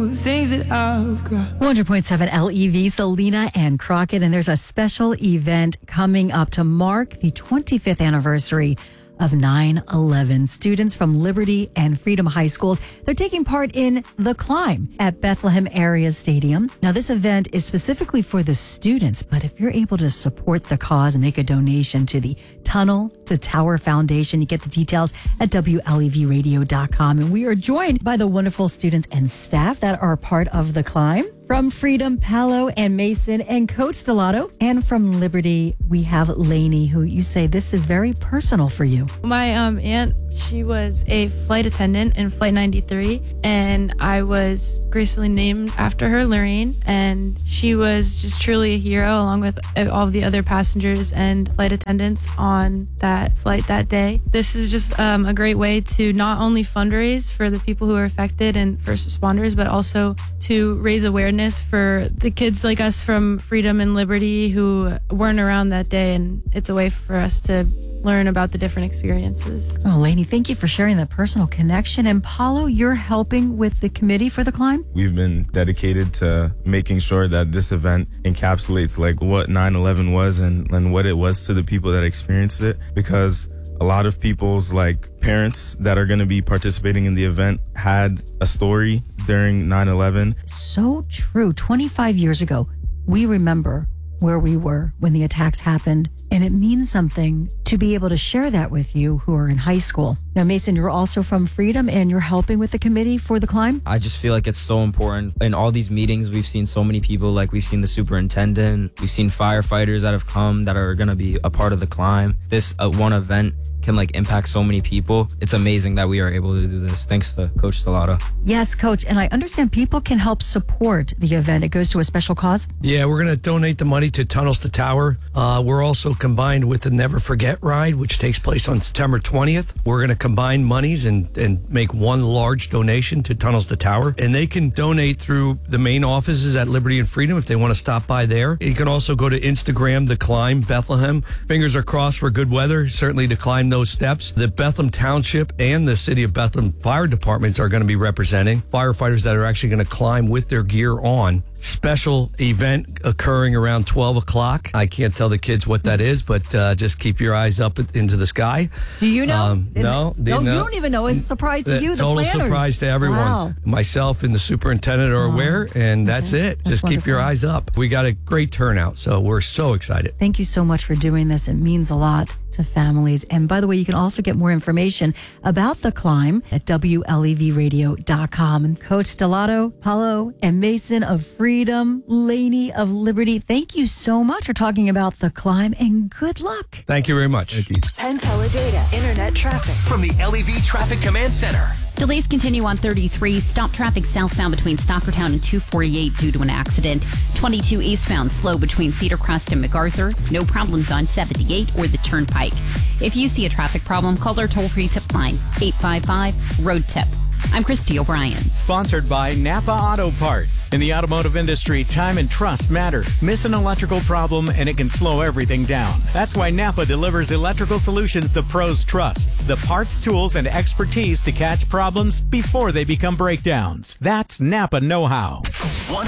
all the things that I've got. 100.7 LEV, Selena and Crockett. And there's a special event coming up to mark the 25th anniversary of 9/11. Students from Liberty and Freedom High Schools, they're taking part in The Climb at Bethlehem Area Stadium. Now, this event is specifically for the students, but if you're able to support the cause and make a donation to the Tunnel to Tower Foundation, you get the details at WLEVradio.com. And we are joined by the wonderful students and staff that are part of The Climb. From Freedom, Paolo and Mason, and Coach Stellato. And from Liberty, we have Lainey, who you say this is very personal for you. My aunt, she was a flight attendant in Flight 93, and I was gracefully named after her, Lorraine, and she was just truly a hero along with all of the other passengers and flight attendants on that flight that day. This is just a great way to not only fundraise for the people who are affected and first responders, but also to raise awareness for the kids like us from Freedom and Liberty who weren't around that day, and it's a way for us to learn about the different experiences. Oh, Lainey, thank you for sharing that personal connection. And Paolo, you're helping with the committee for The Climb? We've been dedicated to making sure that this event encapsulates like what 9/11 was and what it was to the people that experienced it, because a lot of people's like parents that are going to be participating in the event had a story during 9/11. So true. 25 years ago, we remember where we were when the attacks happened. And it means something to be able to share that with you who are in high school. Now, Mason, you're also from Freedom and you're helping with the committee for The Climb? I just feel like it's so important. In all these meetings, we've seen so many people, like we've seen the superintendent, we've seen firefighters that have come that are going to be a part of The Climb. This one event can like impact so many people. It's amazing that we are able to do this. Thanks to Coach Stellato. Yes, Coach. And I understand people can help support the event. It goes to a special cause? Yeah, we're going to donate the money to Tunnels to Tower. We're also combined with the Never Forget Ride, which takes place on September 20th. We're going to combine monies and make one large donation to Tunnels to Tower. And they can donate through the main offices at Liberty and Freedom if they want to stop by there. You can also go to Instagram, The Climb Bethlehem. Fingers are crossed for good weather, certainly to climb those steps. The Bethlehem Township and the City of Bethlehem Fire Departments are going to be representing firefighters that are actually going to climb with their gear on. Special event occurring around 12 o'clock. I can't tell the kids what that is, but just keep your eyes up into the sky. Do you know? No. You don't even know. It's a surprise to you, the total planners. Surprise to everyone. Wow. Myself and the superintendent are aware, and that's it. That's just wonderful. keep your eyes up. We got a great turnout, so we're so excited. Thank you so much for doing this. It means a lot to families. And by the way, you can also get more information about The Climb at WLEVradio.com. And Coach Stellato, Paolo, and Mason of Freedom, Lainey of Liberty, thank you so much for talking about The Climb, and good luck. Thank you very much. Thank you. Penn Teledata Internet Traffic From the LEV Traffic Command Center. Delays continue on 33. Stop traffic southbound between Stockertown and 248 due to an accident. 22 eastbound slow between Cedar Crest and MacArthur. No problems on 78 or the Turnpike. If you see a traffic problem, call our toll-free tip line, 855-ROAD-TIP. I'm Christy O'Brien. Sponsored by Napa Auto Parts. In the automotive industry, time and trust matter. Miss an electrical problem and it can slow everything down. That's why Napa delivers electrical solutions the pros trust. The parts, tools, and expertise to catch problems before they become breakdowns. That's Napa know-how.